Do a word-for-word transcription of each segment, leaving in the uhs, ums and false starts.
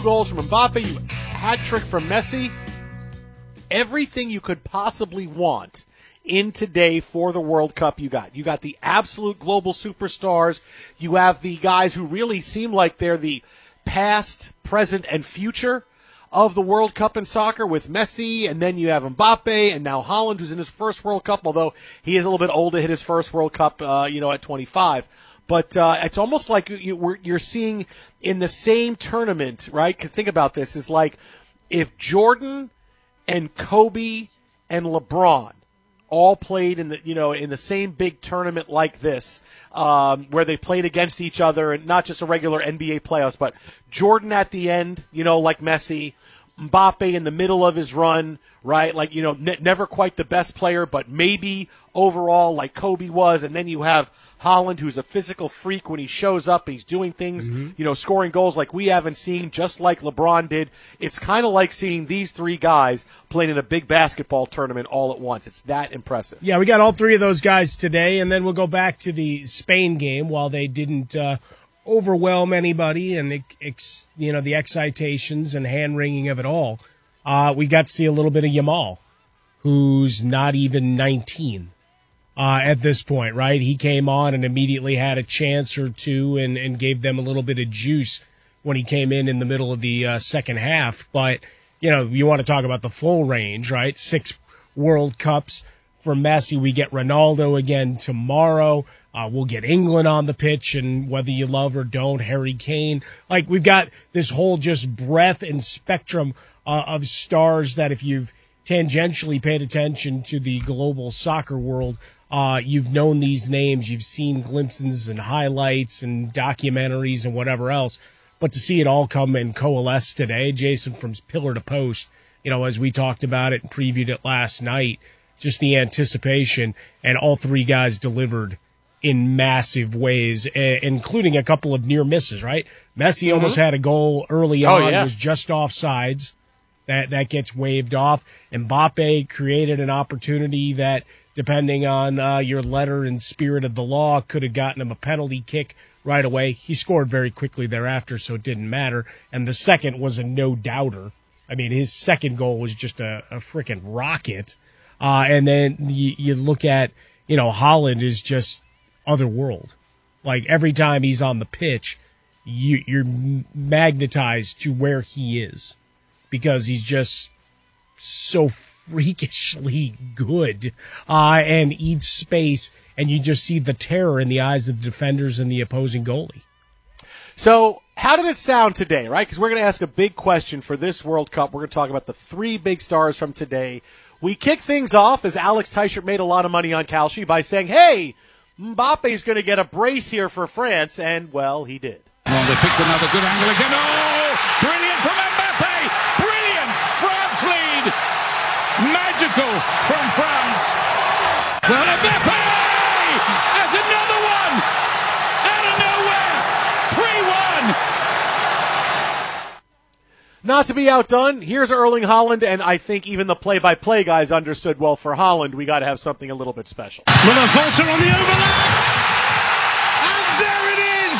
two goals from Mbappe, you hat trick from Messi. Everything you could possibly want in today for the World Cup you got. You got the absolute global superstars. You have the guys who really seem like they're the past, present, and future of the World Cup in soccer with Messi, and then you have Mbappe, and now Haaland, who's in his first World Cup, although he is a little bit old to hit his first World Cup, uh, you know, at twenty-five. But uh, it's almost like you, we're, you're seeing in the same tournament, right? 'Cause think about this, is like if Jordan and Kobe and LeBron all played in the, you know, in the same big tournament like this, um, where they played against each other, and not just a regular N B A playoffs, but Jordan at the end, you know, like Messi, Mbappe in the middle of his run, right? Like, you know, ne- never quite the best player, but maybe overall like Kobe was. And then you have Haaland, who's a physical freak when he shows up. He's doing things, mm-hmm. you know, scoring goals like we haven't seen, just like LeBron did. It's kind of like seeing these three guys playing in a big basketball tournament all at once. It's that impressive. Yeah, we got all three of those guys today, and then we'll go back to the Spain game. While they didn't uh, overwhelm anybody and, ex- you know, the excitations and hand-wringing of it all, uh, we got to see a little bit of Yamal, who's not even nineteen. Uh, at this point, right? He came on and immediately had a chance or two and, and gave them a little bit of juice when he came in in the middle of the uh, second half. But, you know, you want to talk about the full range, right? Six World Cups for Messi. We get Ronaldo again tomorrow. Uh, we'll get England on the pitch, and whether you love or don't, Harry Kane. Like, we've got this whole just breadth and spectrum uh, of stars that if you've tangentially paid attention to the global soccer world, Uh, you've known these names, you've seen glimpses and highlights and documentaries and whatever else, but to see it all come and coalesce today, Jason, from pillar to post, you know, as we talked about it and previewed it last night, just the anticipation, and all three guys delivered in massive ways, uh, including a couple of near misses, right? Messi mm-hmm. almost had a goal early oh, on, yeah. was just offsides. That, that gets waved off. Mbappe created an opportunity that, depending on uh, your letter and spirit of the law, could have gotten him a penalty kick right away. He scored very quickly thereafter, so it didn't matter. And the second was a no-doubter. I mean, his second goal was just a, a freaking rocket. Uh, and then you, you look at, you know, Haaland is just otherworld. Like, every time he's on the pitch, you, you're magnetized to where he is, because he's just so freakishly good uh, and eats space, and you just see the terror in the eyes of the defenders and the opposing goalie. So how did it sound today, right? Because we're going to ask a big question for this World Cup. We're going to talk about the three big stars from today. We kick things off as Alex Teichert made a lot of money on Kalshi by saying, hey, Mbappe's going to get a brace here for France, and, well, he did. Well, they picked another good angle again. Oh, brilliant from Mbappe! Brilliant! France lead! Magical from France. Well, Mbappe has another one out of nowhere. three one. Not to be outdone, here's Erling Haaland, and I think even the play-by-play guys understood, well, for Haaland, we got to have something a little bit special. Muller Volter on the overlap. And there it is.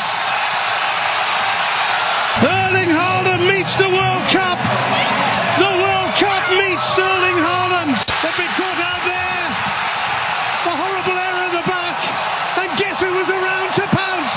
Erling Haaland meets the World Cup. The World Cup meets Erling Haaland. They've been caught out there. A horrible error at the back. And guess who was around to pounce?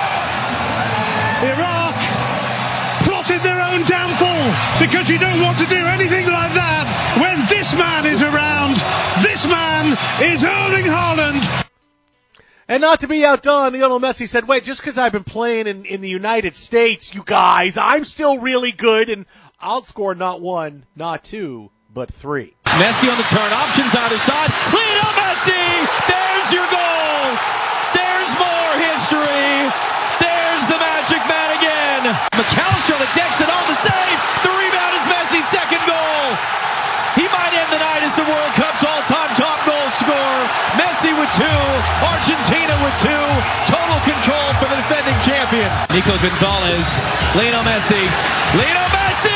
Iraq plotted their own downfall, because you don't want to do anything like that when this man is around. This man is Erling Haaland. And not to be outdone, Lionel Messi said, wait, just because I've been playing in, in the United States, you guys, I'm still really good, and I'll score not one, not two, but three. Messi on the turn, options either side. Lionel Messi! There's your goal! There's more history! There's the magic man again! McAllister on the decks and on the save! The rebound is Messi's second goal! He might end the night as the World Cup's all-time top goal scorer. Messi with two, Argentina with two. Total control for the defending champions. Nico Gonzalez, Lionel Messi, Lionel Messi!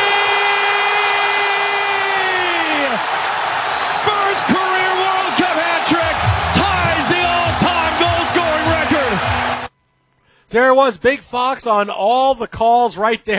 First career World Cup hat-trick, ties the all-time goal-scoring record. There was Big Fox on all the calls right there.